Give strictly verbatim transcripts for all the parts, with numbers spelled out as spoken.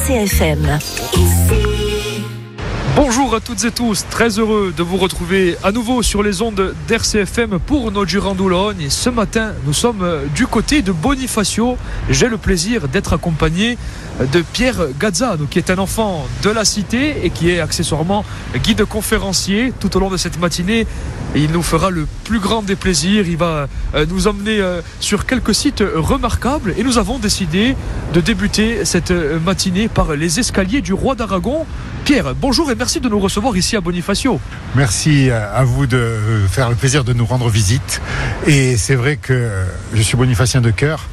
C F M. Bonjour à toutes et tous, très heureux de vous retrouver à nouveau sur les ondes d'R C F M pour nos Girandoulogne. Et ce matin, nous sommes du côté de Bonifacio. J'ai le plaisir d'être accompagné de Pierre Gazzano, qui est un enfant de la cité et qui est accessoirement guide conférencier tout au long de cette matinée. Et il nous fera le plus grand des plaisirs. Il va nous emmener sur quelques sites remarquables et nous avons décidé de débuter cette matinée par les escaliers du roi d'Aragon. Pierre, bonjour et merci de nous recevoir ici à Bonifacio. Merci à vous de faire le plaisir de nous rendre visite. Et c'est vrai que je suis bonifacien de cœur.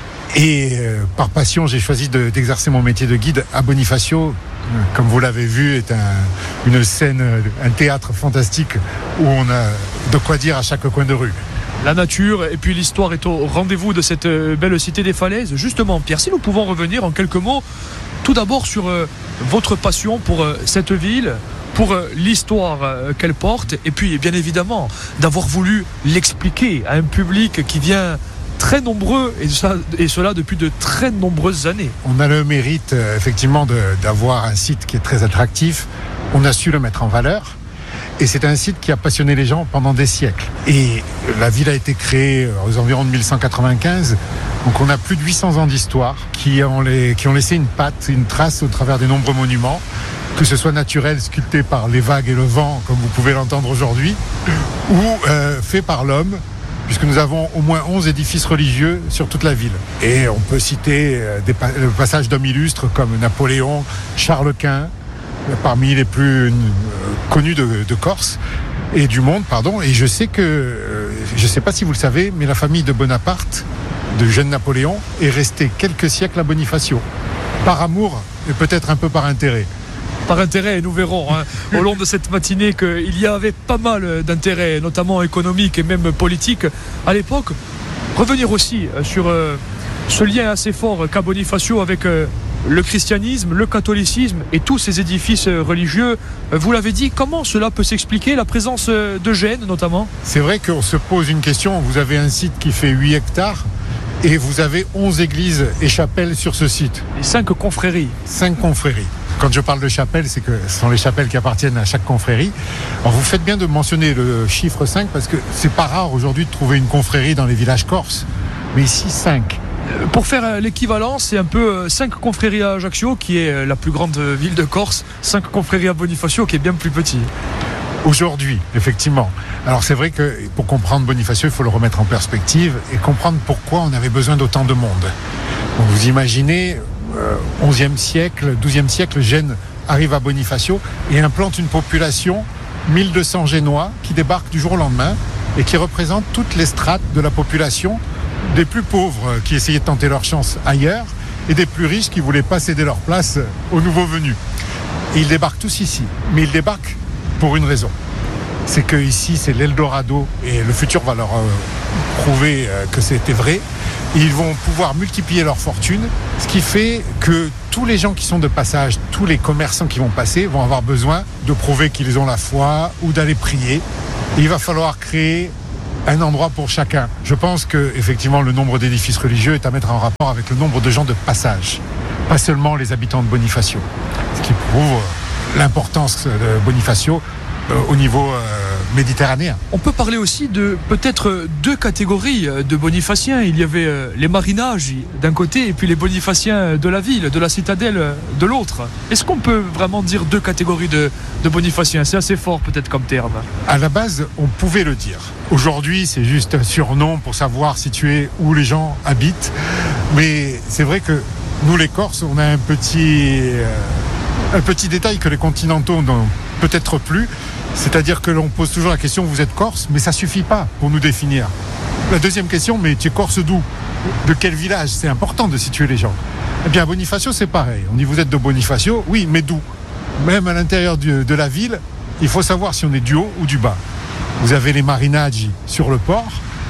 Et par passion, j'ai choisi de, d'exercer mon métier de guide à Bonifacio. Comme vous l'avez vu, est un, une scène, un théâtre fantastique où on a de quoi dire à chaque coin de rue. La nature et puis l'histoire est au rendez-vous de cette belle cité des falaises. Justement, Pierre, si nous pouvons revenir en quelques mots, tout d'abord sur euh, votre passion pour euh, cette ville, pour euh, l'histoire euh, qu'elle porte, et puis bien évidemment d'avoir voulu l'expliquer à un public qui vient très nombreux, et, ça, et cela depuis de très nombreuses années. On a le mérite euh, effectivement de, d'avoir un site qui est très attractif. On a su le mettre en valeur. Et c'est un site qui a passionné les gens pendant des siècles. Et la ville a été créée aux environs de mille cent quatre-vingt-quinze. Donc on a plus de huit cents ans d'histoire qui ont, les, qui ont laissé une patte, une trace au travers des nombreux monuments, que ce soit naturel, sculpté par les vagues et le vent, comme vous pouvez l'entendre aujourd'hui, ou euh, fait par l'homme, puisque nous avons au moins onze édifices religieux sur toute la ville. Et on peut citer euh, des pa- le passage d'hommes illustres comme Napoléon, Charles Quint, parmi les plus euh, connus de, de Corse et du monde, pardon. Et je sais que, euh, je ne sais pas si vous le savez, mais la famille de Bonaparte, de jeune Napoléon, est restée quelques siècles à Bonifacio, par amour et peut-être un peu par intérêt. Par intérêt, nous verrons hein, au long de cette matinée qu'il y avait pas mal d'intérêts, notamment économiques et même politiques à l'époque. Revenir aussi sur euh, ce lien assez fort qu'a Bonifacio avec euh, le christianisme, le catholicisme et tous ces édifices religieux. Vous l'avez dit, comment cela peut s'expliquer, la présence de gènes notamment ? C'est vrai qu'on se pose une question. Vous avez un site qui fait huit hectares et vous avez onze églises et chapelles sur ce site. Et cinq confréries. Cinq confréries. Quand je parle de chapelles, c'est que ce sont les chapelles qui appartiennent à chaque confrérie. Alors vous faites bien de mentionner le chiffre cinq parce que c'est pas rare aujourd'hui de trouver une confrérie dans les villages corses. Mais ici, cinq. Pour faire l'équivalent, c'est un peu cinq confréries à Ajaccio, qui est la plus grande ville de Corse, cinq confréries à Bonifacio, qui est bien plus petit. Aujourd'hui, effectivement. Alors c'est vrai que pour comprendre Bonifacio, il faut le remettre en perspective et comprendre pourquoi on avait besoin d'autant de monde. Donc vous imaginez, euh, onzième siècle, douzième siècle, Gênes arrive à Bonifacio et implante une population, mille deux cents Génois, qui débarquent du jour au lendemain et qui représentent toutes les strates de la population, des plus pauvres qui essayaient de tenter leur chance ailleurs et des plus riches qui ne voulaient pas céder leur place aux nouveaux venus. Et ils débarquent tous ici, mais ils débarquent pour une raison. C'est que ici c'est l'Eldorado et le futur va leur euh, prouver euh, que c'était vrai. Et ils vont pouvoir multiplier leur fortune, ce qui fait que tous les gens qui sont de passage, tous les commerçants qui vont passer vont avoir besoin de prouver qu'ils ont la foi ou d'aller prier. Et il va falloir créer un endroit pour chacun. Je pense que effectivement le nombre d'édifices religieux est à mettre en rapport avec le nombre de gens de passage, pas seulement les habitants de Bonifacio, ce qui prouve l'importance de Bonifacio euh, au niveau euh, méditerranéen. On peut parler aussi de peut-être deux catégories de bonifaciens. Il y avait les marinages d'un côté et puis les bonifaciens de la ville, de la citadelle de l'autre. Est-ce qu'on peut vraiment dire deux catégories de, de bonifaciens ? C'est assez fort peut-être comme terme. À la base, on pouvait le dire. Aujourd'hui, c'est juste un surnom pour savoir situer où les gens habitent. Mais c'est vrai que nous, les Corses, on a un petit, euh, un petit détail que les continentaux n'ont peut-être plus. C'est-à-dire que l'on pose toujours la question, vous êtes Corse, mais ça ne suffit pas pour nous définir. La deuxième question, mais tu es Corse d'où ? De quel village ? C'est important de situer les gens. Eh bien, à Bonifacio, c'est pareil. On dit, vous êtes de Bonifacio ? Oui, mais d'où ? Même à l'intérieur de, de la ville, il faut savoir si on est du haut ou du bas. Vous avez les marinaggi sur le port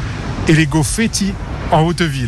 et les goffetti en haute ville.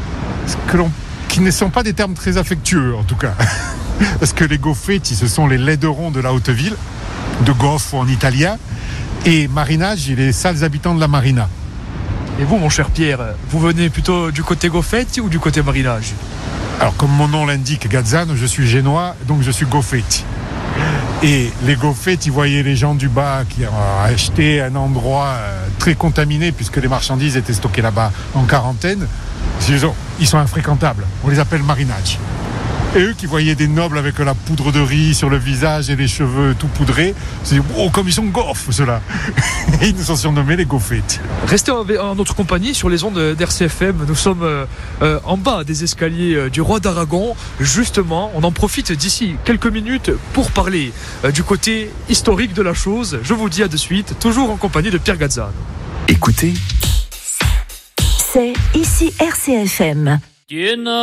Que l'on, qui ne sont pas des termes très affectueux, en tout cas. Parce que les goffetti, ce sont les laiderons de la haute ville, de goffo en italien, et marinaggi, les sales habitants de la marina. Et vous, mon cher Pierre, vous venez plutôt du côté goffetti ou du côté marinage ? Alors, comme mon nom l'indique, Gazzano, je suis génois, donc je suis Goffetti. Et les Goffetti, ils voyaient les gens du bas qui ont acheté un endroit euh, très contaminé, puisque les marchandises étaient stockées là-bas en quarantaine. Ils sont, ils sont infréquentables. On les appelle marinacci. Et eux qui voyaient des nobles avec la poudre de riz sur le visage et les cheveux tout poudrés, c'est oh, comme ils sont goffs, ceux-là. Et ils nous sont surnommés les Goffetti. Restez en, en notre compagnie sur les ondes d'R C F M. Nous sommes euh, euh, en bas des escaliers euh, du roi d'Aragon. Justement, on en profite d'ici quelques minutes pour parler euh, du côté historique de la chose. Je vous dis à de suite, toujours en compagnie de Pierre Gazzano. Écoutez, c'est ici R C F M.